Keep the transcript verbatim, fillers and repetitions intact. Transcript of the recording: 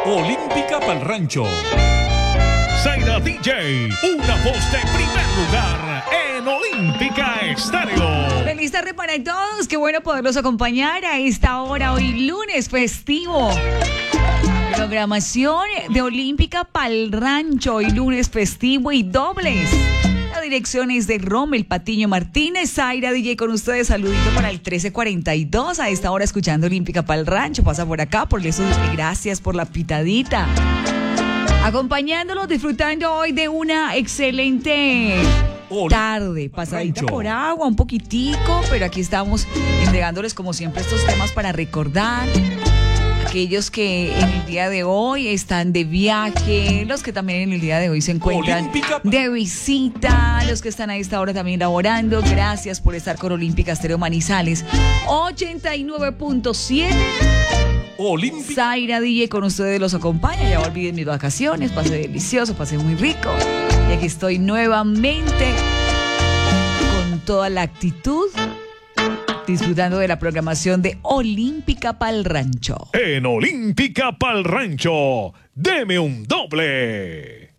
Olímpica Pal Rancho. Zaira D J, una voz de primer lugar en Olímpica Estéreo. Feliz tarde para todos, qué bueno poderlos acompañar a esta hora, hoy lunes festivo. Programación de Olímpica Pal Rancho, hoy lunes festivo y dobles. La dirección es de Rommel Patiño Martínez. Zaira D J con ustedes, saludito para el trece cuarenta y dos, a esta hora escuchando Olímpica Pal Rancho. Pasa por acá, por eso gracias por la pitadita. Acompañándolos, disfrutando hoy de una excelente tarde, pasadita por agua, un poquitico, pero aquí estamos entregándoles como siempre estos temas para recordar aquellos que en el día de hoy están de viaje, los que también en el día de hoy se encuentran Olímpica de visita, los que están a esta hora también laborando. Gracias por estar con Olímpica Estéreo Manizales ochenta y nueve punto siete. Olímpica. Zaira D J con ustedes los acompaña. Ya olviden mis vacaciones, pasé delicioso, pasé muy rico. Y aquí estoy nuevamente con toda la actitud, disfrutando de la programación de Olímpica Pal Rancho. En Olímpica Pal Rancho, deme un doble.